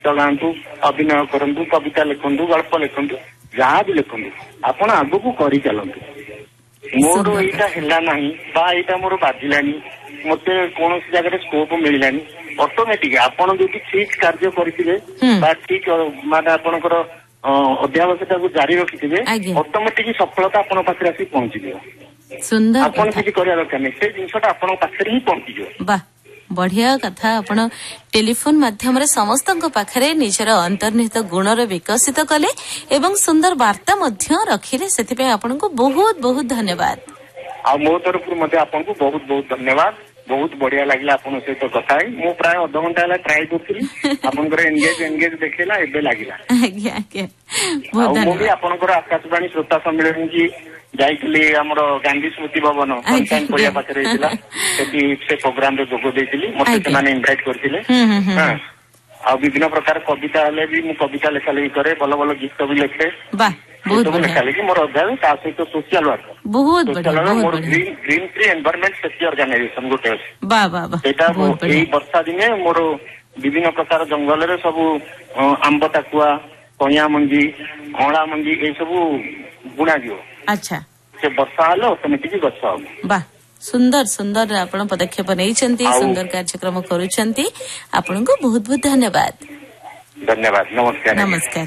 ଗାଆନ୍ତୁ, ଅଭିନୟ କରନ୍ତୁ, କବିତା ଲେଖନ୍ତୁ, ଗଳ୍ପ ଲେଖନ୍ତୁ, ଯାହା ବି ଲେଖନ୍ତୁ, ଆପଣ ଆଗକୁ କରି ଚାଲନ୍ତୁ। ମୋର ଏଇଟା ହେଲା ନାହିଁ ବା ଏଇଟା ମୋର ବାଜିଲାନି, ମତେ କୌଣସି ଜାଗାରେ ସ୍କୋପ ମିଳିଲାନି, ଅଟୋମେଟିକ ଆପଣ ଯଦି ଠିକ କାର୍ଯ୍ୟ କରିଥିବେ ବା ଠିକ ମାନେ ଆପଣଙ୍କର ଅଧ୍ୟାବସାୟଟାକୁ ଜାରି ରଖିଥିବେ, ଅଟୋମେଟିକ ସଫଳତା ଆପଣଙ୍କ ପାଖରେ ଆସିକି ପହଞ୍ଚିଯିବ। ଆପଣ କିଛି କରିବା ଦରକାର ନାହିଁ, ସେ ଜିନିଷଟା ଆପଣଙ୍କ ପାଖରେ ହିଁ ପହଞ୍ଚିଯିବ। ବଢିଆ କଥା। ଆପଣ ଟେଲିଫୋନ ମାଧ୍ୟମରେ ସମସ୍ତଙ୍କ ପାଖରେ ନିଜର ଅନ୍ତର୍ନିହିତ ଗୁଣର ବିକଶିତ କଲେ ଏବଂ ସୁନ୍ଦର ବାର୍ତ୍ତା ମଧ୍ୟ ରଖିଲେ, ସେଥିପାଇଁ ଆପଣଙ୍କୁ ବହୁତ ବହୁତ ଧନ୍ୟବାଦ। ଆଉ ମୋ ତରଫରୁ ମଧ୍ୟ ଆପଣଙ୍କୁ ବହୁତ ବହୁତ ଧନ୍ୟବାଦ। ବହୁତ ବଢିଆ ଲାଗିଲା ଆପଣଙ୍କ ସହିତ କଥା ହେଇ। ମୁଁ ପ୍ରାୟ ଅଧଘଣ୍ଟା ହେଲା ଟ୍ରାଏ କରୁଥିଲି, ଆପଣଙ୍କର ଏନଗେଜ ଦେଖେଇଲା, ଏବେ ଲାଗିଲା। ଆଜ୍ଞା ଆଜ୍ଞା, ଆଉ ମୁଁ ବି ଆପଣଙ୍କର ଆକାଶବାଣୀ ଶ୍ରୋତା ସମ୍ମିଳନୀ କି ଯାଇଥିଲି, ଆମର ଗାନ୍ଧୀ ସ୍ମୃତି ଭବନ ସନସାଇନ୍ ପଡ଼ିଆ ପାଖରେ ହେଇଥିଲା, ସେଠି ସେ ପ୍ରୋଗ୍ରାମରେ ଯୋଗ ଦେଇଥିଲି, ମତେ ସେମାନେ ଇନଭାଇଟ୍ କରିଥିଲେ। ଆଉ ବିଭିନ୍ନ ପ୍ରକାର କବିତା ହେଲେ ବି ମୁଁ କବିତା ଲେଖା ଲେଖି କରେ, ଭଲ ଭଲ ଗୀତ ବି ଲେଖେ, ସବୁ ଲେଖା ଲେଖି ମୋର ଅଧ୍ୟାୟ। ତା ସହିତ ସୋସିଆଲ ୱାର୍କ, ମୋର green tree environment safety organisation ଗୋଟେ ଅଛି। ସେଇଟା ଏଇ ବର୍ଷା ଦିନେ ମୋର ବିଭିନ୍ନ ପ୍ରକାର ଜଙ୍ଗଲରେ ସବୁ ଆମ୍ବ ଟାକୁଆ, କଇଁଆ ମଞ୍ଜି, ଅଁଳା ମଞ୍ଜି ଏଇ ସବୁ ବୁଣାଯିବ। ସେ ବର୍ଷା ହେଲେ ଅଟୋମେଟିକ ଗଛ ହବ। ସୁନ୍ଦର ସୁନ୍ଦର ଆପଣ ପଦକ୍ଷେପ ନେଇଛନ୍ତି, ସୁନ୍ଦର କାର୍ଯ୍ୟକ୍ରମ କରୁଛନ୍ତି। ଆପଣଙ୍କୁ ବହୁତ ବହୁତ ଧନ୍ୟବାଦ। ଧନ୍ୟବାଦ, ନମସ୍କାର। ନମସ୍କାର।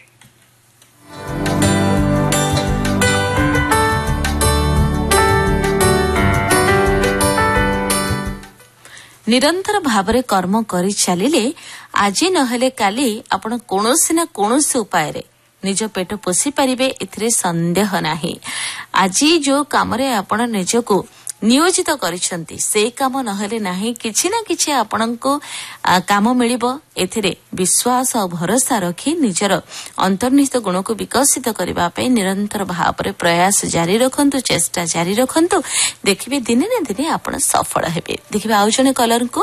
ନିରନ୍ତର ଭାବରେ କର୍ମ କରି ଚାଲିଲେ ଆଜି ନହେଲେ କାଲି ଆପଣ କୌଣସି ନା କୌଣସି ଉପାୟରେ ନିଜ ପେଟ ପୋଷି ପାରିବେ, ଏଥିରେ ସନ୍ଦେହ ନାହିଁ। ଆଜି ଯୋଉ କାମରେ ଆପଣ ନିଜକୁ ନିୟୋଜିତ କରିଛନ୍ତି, ସେଇ କାମ ନହେଲେ ନାହିଁ, କିଛି ନା କିଛି ଆପଣଙ୍କୁ କାମ ମିଳିବ। ଏଥିରେ ବିଶ୍ୱାସ ଆଉ ଭରସା ରଖି ନିଜର ଅନ୍ତର୍ନିହିତ ଗୁଣକୁ ବିକଶିତ କରିବା ପାଇଁ ନିରନ୍ତର ଭାବରେ ପ୍ରୟାସ ଜାରି ରଖନ୍ତୁ, ଚେଷ୍ଟା ଜାରି ରଖନ୍ତୁ। ଦେଖିବେ ଦିନେ ନା ଦିନେ ଆପଣ ସଫଳ ହେବେ। ଦେଖିବେ ଆଉ ଜଣେ କଲରଙ୍କୁ।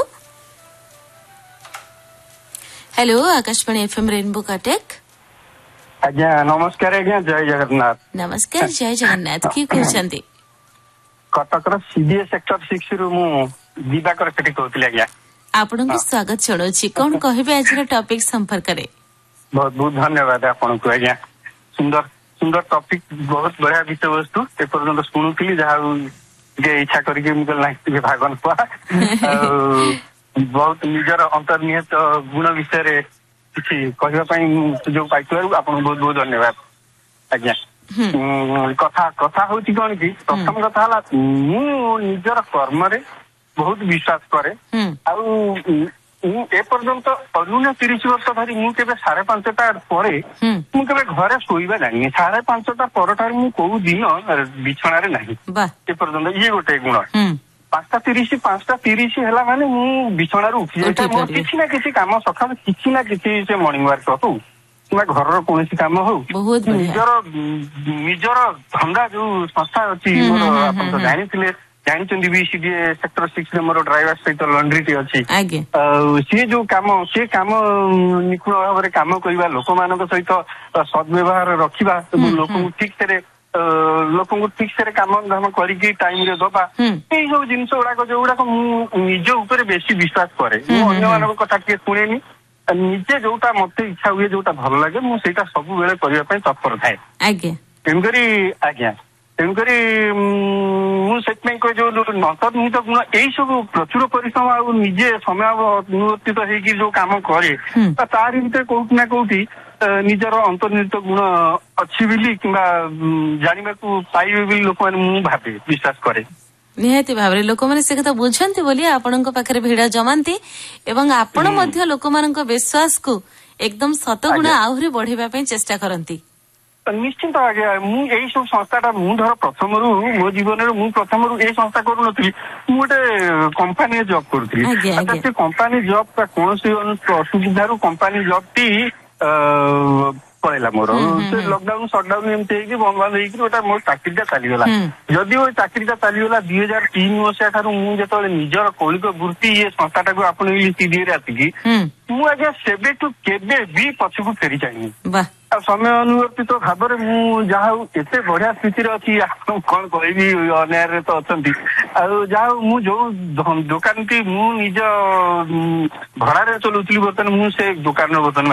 Hello, Akashvani FM rainbow Cuttack. ଆଜ୍ଞା ନମସ୍କାର। ଆଜ୍ଞା ଜୟ ଜଗନ୍ନାଥ। ନମସ୍କାର, ଜୟ ଜଗନ୍ନାଥ। କିଏ କହୁଛନ୍ତି? କଟକର ସିଡିଏ ସେକ୍ଟର 6 ରୁ ମୁଁ ଦିବାକର ସେଠି କହୁଥିଲି। ଆଜ୍ଞା ଆପଣଙ୍କୁ ସ୍ୱାଗତ ଜଣାଉଛି। କଣ କହିବେ ଆଜିର ଟପିକ ସମ୍ପର୍କରେ? ବହୁତ ବହୁତ ଧନ୍ୟବାଦ ଆପଣଙ୍କୁ। ଆଜ୍ଞା ସୁନ୍ଦର ସୁନ୍ଦର ଟପିକ, ବହୁତ ବଢିଆ ବିଷୟବସ୍ତୁ। ଏ ପର୍ଯ୍ୟନ୍ତ ଶୁଣୁଥିଲି, ଯାହା ଟିକେ ଇଚ୍ଛା କରିକି ମୁଁ କହିଲି ନାହିଁ ଟିକେ ଭାଗ ନବା। ଆଉ ବହୁତ ନିଜର ଅନ୍ତର୍ନିହିତ ଗୁଣ ବିଷୟରେ କିଛି କହିବା ପାଇଁ ସୁଯୋଗ ପାଇଥିବାରୁ ଆପଣଙ୍କୁ ବହୁତ ବହୁତ ଧନ୍ୟବାଦ। ଆଜ୍ଞା କଥା ହଉଛି କଣ କି, ପ୍ରଥମ କଥା ହେଲା ମୁଁ ନିଜର କର୍ମରେ ବହୁତ ବିଶ୍ୱାସ କରେ। ଆଉ ମୁଁ ଏପର୍ଯ୍ୟନ୍ତ ଅନ୍ୟ 30 ବର୍ଷ ଧରି ମୁଁ କେବେ 5:30 ପରେ ମୁଁ କେବେ ଘରେ ଶୋଇବା ଜାଣିନି। 5:30 ପରଠାରୁ ମୁଁ କୋଉ ଦିନ ବିଛଣାରେ ନାହିଁ ଏପର୍ଯ୍ୟନ୍ତ। ଇଏ ଗୋଟେ ଗୁଣ। 5:30 ହେଲା ମାନେ ମୁଁ ବିଛଣାରୁ ଉଠି ଯାଇଥାଏ। ମୋର କିଛି ନା କିଛି କାମ, ସକାଳୁ କିଛି ନା କିଛି ସେ ମର୍ଣ୍ଣିଂ ୱାର୍କ ହଉ କିମ୍ବା ଘରର କୌଣସି କାମ ହଉ, ନିଜର ଧନ୍ଦା ଯୋଉ ସଂସ୍ଥା ଅଛି ମୋର, ଆପଣ ତ ଜାଣିଛନ୍ତି ବି ସିଡିଏ ସେକ୍ଟର 6 ରେ ମୋର ଡ୍ରାଇଭର ସହିତ ଲଣ୍ଡ୍ରିଟି ଅଛି। ଆଉ ସିଏ ଯୋଉ କାମ, ସେ କାମ ନିଖୁଣ ଭାବରେ କାମ କରିବା, ଲୋକମାନଙ୍କ ସହିତ ସଦ୍ବ୍ୟବହାର ରଖିବା, ଲୋକଙ୍କୁ ଠିକ ସେରେ କାମ ଧାମ କରିକି ଟାଇମରେ ଦବା, ଏଇ ସବୁ ଜିନିଷ ଯୋଉଗୁଡାକ ମୁଁ ନିଜ ଉପରେ ବେଶୀ ବିଶ୍ୱାସ କରେ। ମୁଁ ଅନ୍ୟମାନଙ୍କ କଥା ଟିକେ ଶୁଣେନି, ନିଜେ ଯୋଉଟା ମତେ ଇଚ୍ଛା ହୁଏ, ଯୋଉଟା ଭଲ ଲାଗେ, ମୁଁ ସେଇଟା ସବୁବେଳେ କରିବା ପାଇଁ ତତ୍ପର ଥାଏ। ତେଣୁକରି ମୁଁ ସେଥିପାଇଁ କହେ ଯୋଉ ଅନ୍ତର୍ନିହିତ ଗୁଣ, ଏଇ ସବୁ ପ୍ରଚୁର ପରିଶ୍ରମ ଆଉ ନିଜେ ସମୟ ଅନୁବର୍ତ୍ତିତ ହେଇକି ଯୋଉ କାମ କରେ, ତାରି ଭିତରେ କୋଉଠି ନା କୋଉଠି ନିଜର ଅନ୍ତର୍ନିହିତ ଗୁଣ ଅଛି ବୋଲି କିମ୍ବା ଜାଣିବାକୁ ପାଇବେ ବୋଲି ଲୋକମାନେ ମୁଁ ଭାବେ, ବିଶ୍ୱାସ କରେ। ନିହାତି ଭାବରେ ଲୋକମାନେ ସେ କଥା ବୁଝନ୍ତି ବୋଲି ଆପଣଙ୍କ ପାଖରେ ଭିଡ ଜମାନ୍ତି ଏବଂ ଆପଣ ମଧ୍ୟ ଲୋକମାନଙ୍କ ବିଶ୍ୱାସକୁ ଏକଦମ ଶତଗୁଣ ଆହୁରି ବଢେଇବା ପାଇଁ ଚେଷ୍ଟା କରନ୍ତି। ନିଶ୍ଚିନ୍ତ ଆଜ୍ଞା। ମୁଁ ଏଇ ସବୁ ସଂସ୍ଥାଟା ମୁଁ ଧର ପ୍ରଥମରୁ ମୋ ଜୀବନରେ ମୁଁ ପ୍ରଥମରୁ ଏଇ ସଂସ୍ଥା କରୁନଥିଲି, ମୁଁ ଗୋଟେ କମ୍ପାନୀରେ ଜବ୍ କରୁଥିଲି। ସେ କମ୍ପାନୀ ଜବ୍ ଟା କୌଣସି ଅସୁବିଧାରୁ କମ୍ପାନୀ ଜବ୍ ଟି ପଳେଇଲା ମୋର। ସେ ଲକଡାଉନ ସଟଡାଉନ ଏମିତି ହେଇକି ବନ୍ଦ ହେଇକି ଗୋଟେ ମୋର ଚାକିରିଟା ଚାଲିଗଲା। ଯଦି ଓଇ ଚାକିରିଟା ଚାଲିଗଲା 2003 ମସିହା ଠାରୁ ମୁଁ ଯେତେବେଳେ ନିଜର କୌଳିକ ବୃତ୍ତି ଏ ସଂସ୍ଥାଟାକୁ ଆପଣେଇଲି ସିଡିଏରେ ଆସିକି, ମୁଁ ଆଜ୍ଞା ସେବେଠୁ କେବେ ବି ପଛକୁ ଫେରି ଚାହିଁନି। ଆଉ ସମୟ ଅନୁବର୍ତ୍ତିତ ଭାବରେ ମୁଁ ଯାହା ହଉ ଏତେ ବଢିଆ ସ୍ଥିତିରେ ଅଛି ଆପଣଙ୍କୁ କଣ କହିବି, ଅନ୍ୟାୟରେ ତ ଅଛନ୍ତି। ଆଉ ଯାହା ହଉ ମୁଁ ଯୋଉ ଦୋକାନଟି ମୁଁ ନିଜ ଭଡାରେ ଚଲଉଥିଲି ବର୍ତ୍ତମାନ ମୁଁ ସେ ଦୋକାନର ବର୍ତ୍ତମାନ